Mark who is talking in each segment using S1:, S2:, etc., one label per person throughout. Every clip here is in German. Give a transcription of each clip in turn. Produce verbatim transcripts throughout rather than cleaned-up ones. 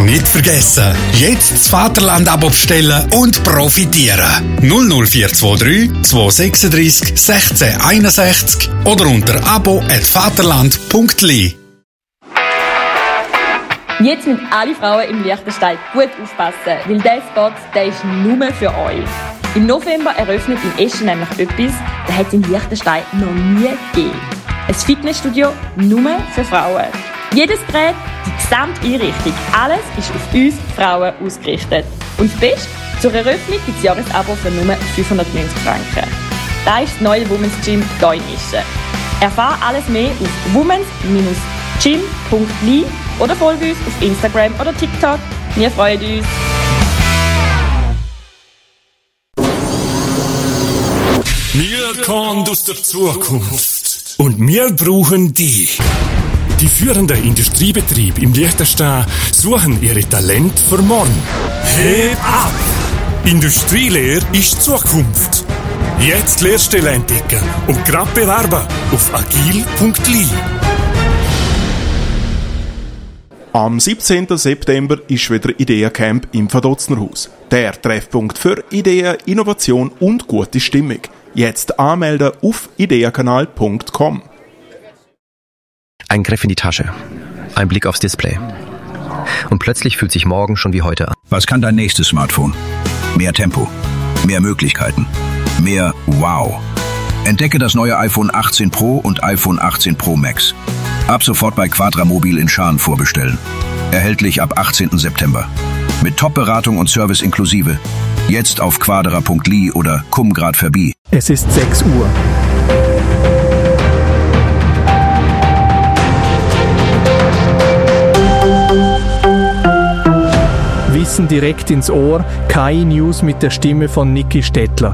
S1: Nicht vergessen, jetzt das Vaterland-Abo bestellen und profitieren. null null vier zwei drei zwei sechs drei sechs eins eins oder unter abo at vaterland punkt l i.
S2: Jetzt müssen alle Frauen im Liechtenstein gut aufpassen, weil dieser Spot, der ist nur für euch. Im November eröffnet in Eschen nämlich etwas, das hat es in Liechtenstein noch nie gegeben. Ein Fitnessstudio nur für Frauen. Jedes Gerät, die gesamte Einrichtung, alles ist auf uns Frauen ausgerichtet. Und das Beste, zur Eröffnung gibt es Jahresabo für nur fünfhundertneunzig Franken. Das ist das neue Women's Gym hier in Eschen. Erfahre alles mehr auf womens gym punkt l i oder folge uns auf Instagram oder TikTok. Wir freuen uns.
S3: Wir kommen aus der Zukunft und wir brauchen dich. Die führenden Industriebetriebe im Liechtenstein suchen ihre Talente für morgen. Heb ab! Industrielehre ist Zukunft. Jetzt Lehrstelle entdecken und gerade bewerben auf agil punkt l i.
S4: Am siebzehnten September ist wieder Ideencamp im Vadoznerhaus. Der Treffpunkt für Ideen, Innovation und gute Stimmung. Jetzt anmelden auf ideenkanal punkt com.
S5: Ein Griff in die Tasche, ein Blick aufs Display. Und plötzlich fühlt sich morgen schon wie heute an.
S6: Was kann dein nächstes Smartphone? Mehr Tempo, mehr Möglichkeiten, mehr Wow. Entdecke das neue iPhone achtzehn Pro und iPhone achtzehn Pro Max. Ab sofort bei Quadramobil in Schaan vorbestellen. Erhältlich ab achtzehnten September. Mit Top-Beratung und Service inklusive. Jetzt auf quadra punkt l i oder komm grad verbi.
S7: Es ist sechs Uhr. Wissen direkt ins Ohr, K I-News mit der Stimme von Niki Stettler.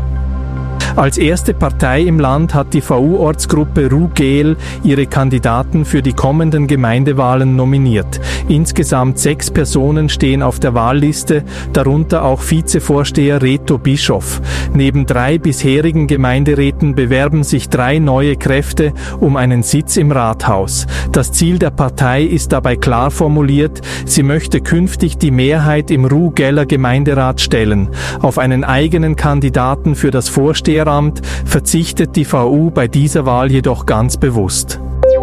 S7: Als erste Partei im Land hat die V U-Ortsgruppe RuGel ihre Kandidaten für die kommenden Gemeindewahlen nominiert. Insgesamt sechs Personen stehen auf der Wahlliste, darunter auch Vizevorsteher Reto Bischof. Neben drei bisherigen Gemeinderäten bewerben sich drei neue Kräfte um einen Sitz im Rathaus. Das Ziel der Partei ist dabei klar formuliert, sie möchte künftig die Mehrheit im RuGeller Gemeinderat stellen. Auf einen eigenen Kandidaten für das Vorsteheramt verzichtet die V U bei dieser Wahl jedoch ganz bewusst.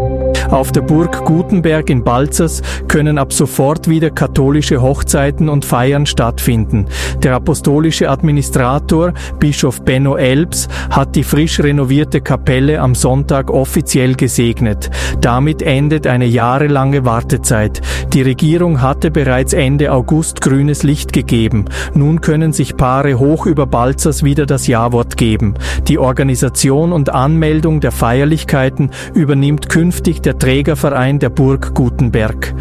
S7: Auf der Burg Gutenberg in Balzers können ab sofort wieder katholische Hochzeiten und Feiern stattfinden. Der apostolische Administrator, Bischof Benno Elbs, hat die frisch renovierte Kapelle am Sonntag offiziell gesegnet. Damit endet eine jahrelange Wartezeit. Die Regierung hatte bereits Ende August grünes Licht gegeben. Nun können sich Paare hoch über Balzers wieder das Ja-Wort geben. Die Organisation und Anmeldung der Feierlichkeiten übernimmt künftig der Trägerverein der Burg Gutenberg.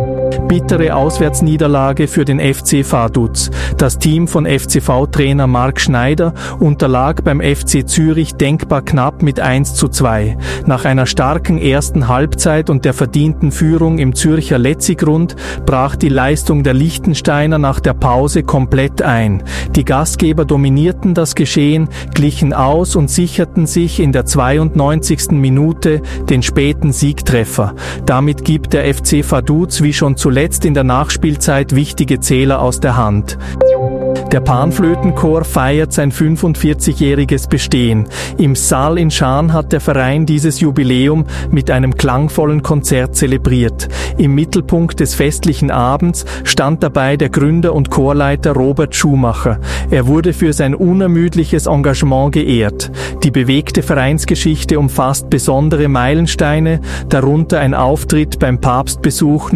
S7: Bittere Auswärtsniederlage für den F C Vaduz. Das Team von F C V-Trainer Marc Schneider unterlag beim F C Zürich denkbar knapp mit eins zu zwei. Nach einer starken ersten Halbzeit und der verdienten Führung im Zürcher Letzigrund brach die Leistung der Liechtensteiner nach der Pause komplett ein. Die Gastgeber dominierten das Geschehen, glichen aus und sicherten sich in der zweiundneunzigsten Minute den späten Siegtreffer. Damit gibt der F C Vaduz wie schon zuletzt in der Nachspielzeit wichtige Zähler aus der Hand. Der Panflötenchor feiert sein fünfundvierzigjähriges Bestehen. Im Saal in Schaan hat der Verein dieses Jubiläum mit einem klangvollen Konzert zelebriert. Im Mittelpunkt des festlichen Abends stand dabei der Gründer und Chorleiter Robert Schumacher. Er wurde für sein unermüdliches Engagement geehrt. Die bewegte Vereinsgeschichte umfasst besondere Meilensteine, darunter ein Auftritt beim Papstbesuch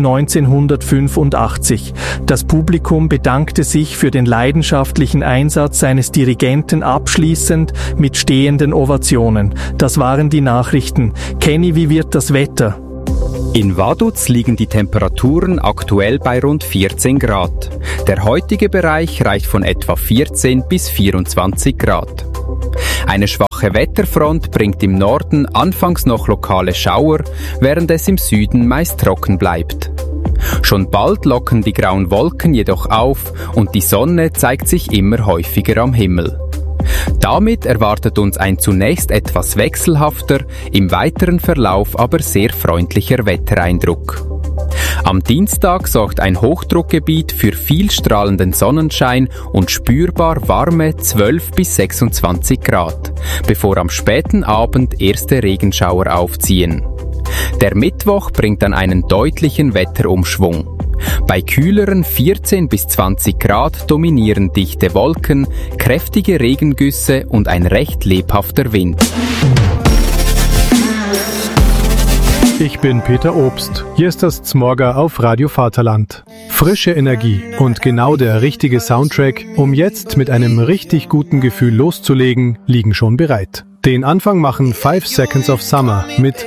S7: neunzehnhundertfünfundachtzig. Das Publikum bedankte sich für den leidenschaftlichen Einsatz seines Dirigenten abschließend mit stehenden Ovationen. Das waren die Nachrichten. Kenny, wie wird das Wetter?
S8: In Vaduz liegen die Temperaturen aktuell bei rund vierzehn Grad. Der heutige Bereich reicht von etwa vierzehn bis vierundzwanzig Grad. Eine schwache Wetterfront bringt im Norden anfangs noch lokale Schauer, während es im Süden meist trocken bleibt. Schon bald locken die grauen Wolken jedoch auf und die Sonne zeigt sich immer häufiger am Himmel. Damit erwartet uns ein zunächst etwas wechselhafter, im weiteren Verlauf aber sehr freundlicher Wettereindruck. Am Dienstag sorgt ein Hochdruckgebiet für viel strahlenden Sonnenschein und spürbar warme zwölf bis sechsundzwanzig Grad, bevor am späten Abend erste Regenschauer aufziehen. Der Mittwoch bringt dann einen deutlichen Wetterumschwung. Bei kühleren vierzehn bis zwanzig Grad dominieren dichte Wolken, kräftige Regengüsse und ein recht lebhafter Wind.
S9: Ich bin Peter Obst. Hier ist das Zmorga auf Radio Vaterland. Frische Energie und genau der richtige Soundtrack, um jetzt mit einem richtig guten Gefühl loszulegen, liegen schon bereit. Den Anfang machen Five Seconds of Summer mit